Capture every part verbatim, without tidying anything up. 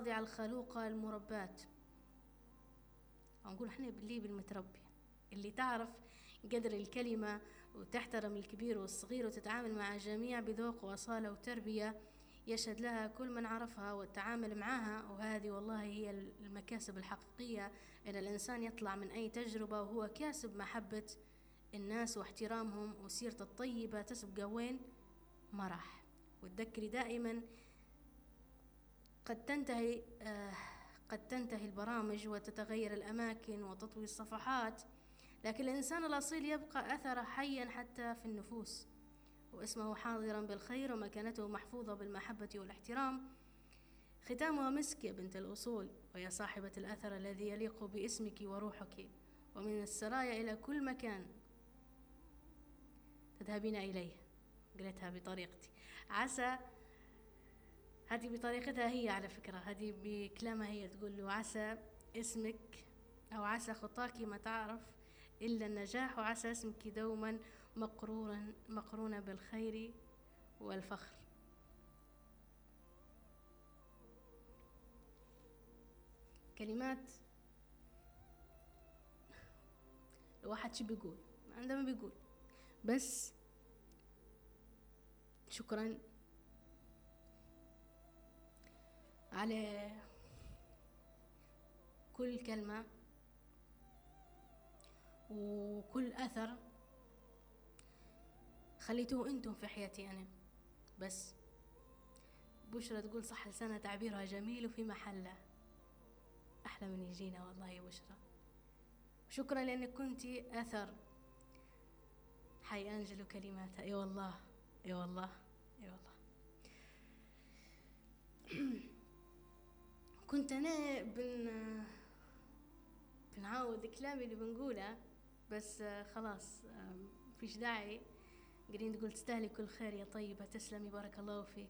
الخاضعة الخلوقة المرباة، نقول احنا اللي بالمتربية اللي تعرف قدر الكلمة وتحترم الكبير والصغير وتتعامل مع الجميع بذوق وأصالة وتربية يشهد لها كل من عرفها والتعامل معها. وهذه والله هي المكاسب الحقيقية، إن الإنسان يطلع من أي تجربة وهو كاسب محبة الناس واحترامهم، وسيرته الطيبة تسبق وين ما راح. وتذكري دائما قد تنتهي آه قد تنتهي البرامج وتتغير الأماكن وتطوي الصفحات، لكن الإنسان الأصيل يبقى أثره حيا حتى في النفوس، واسمه حاضرا بالخير ومكانته محفوظة بالمحبة والاحترام. ختامها مسك يا بنت الأصول، ويا صاحبة الأثر الذي يليق باسمك وروحك، ومن السرايا إلى كل مكان تذهبين إليه. قلتها بطريقتي، عسى هذه بطريقتها هي على فكرة، هذه بكلامها هي تقول له عسى اسمك أو عسى خطاك ما تعرف إلا النجاح، وعسى اسمك دوما مقرورا مقرونا بالخير والفخر. كلمات الواحد شي بيقول عندما بيقول بس شكرا على كل كلمة وكل أثر خليتوه أنتم في حياتي أنا. بس بشرى تقول صح لسانها تعبيرها جميل وفي محله، أحلى من يجينا والله يا بشرى. شكرا لأنك كنتي أثر حي أنجل كلماتها. اي والله اي والله اي والله. كنت أنا بن بنعاود كلامي اللي بنقوله، بس خلاص فيش داعي. قاعدين تقول تستاهلي كل خير يا طيبة، تسلمي بارك الله فيك.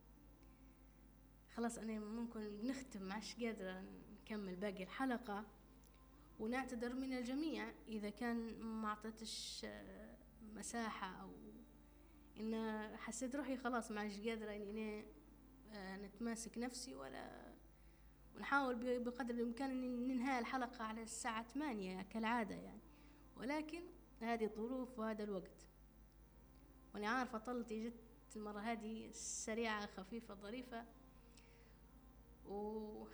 خلاص أنا ممكن نختم، معش قادرة نكمل باقي الحلقة، ونعتذر من الجميع إذا كان ما عطيتش مساحة أو إن حسيت روحي خلاص معش قادرة إني نتماسك نفسي، ولا ونحاول بقدر الإمكان أن ننهي الحلقة على الساعة ثمانية كالعادة يعني، ولكن هذه الظروف وهذا الوقت. وأنا عارفة طلتي جت المرة هذه سريعة خفيفة ظريفة، و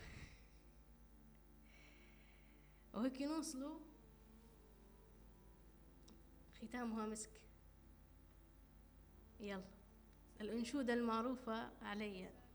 وهيك نوصلوا ختامها مسك. يلا الأنشودة المعروفة علي.